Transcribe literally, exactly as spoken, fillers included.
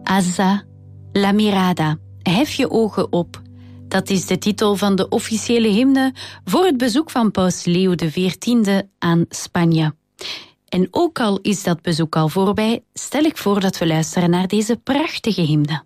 Alza la mirada, hef je ogen op. Dat is de titel van de officiële hymne voor het bezoek van paus Leo de veertiende aan Spanje. En ook al is dat bezoek al voorbij, stel ik voor dat we luisteren naar deze prachtige hymne.